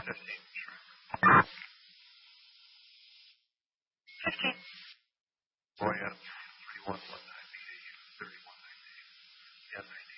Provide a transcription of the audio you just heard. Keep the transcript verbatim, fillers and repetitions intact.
fifteen. fifteen. Boy, out of thirty-one, one ninety, thirty-one ninety. Yeah, ninety.